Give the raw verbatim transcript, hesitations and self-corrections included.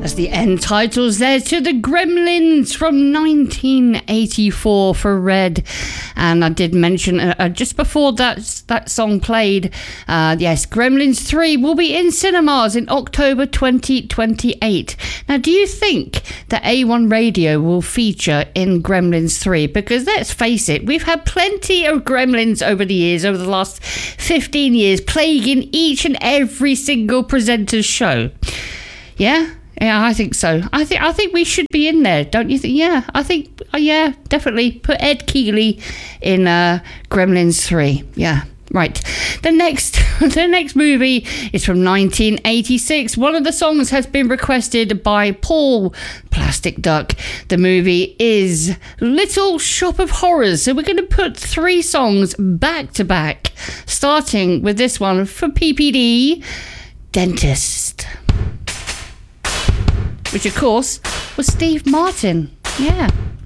The end titles there to the Gremlins from nineteen eighty-four for Red. And I did mention uh, just before that that song played, uh, yes, Gremlins three will be in cinemas in October twenty twenty-eight. Now, do you think that A one Radio will feature in Gremlins three? Because let's face it, we've had plenty of Gremlins over the years, over the last fifteen years, plaguing each and every single presenter's show. Yeah? Yeah, I think so. I think I think we should be in there, don't you think? Yeah, I think, uh, yeah, definitely. Put Ed Keeley in uh, Gremlins three. Yeah, right. The next, the next movie is from nineteen eighty-six. One of the songs has been requested by Paul Plastic Duck. The movie is Little Shop of Horrors. So we're going to put three songs back to back, starting with this one for P P D, Dentist. Which, of course, was Steve Martin. Yeah.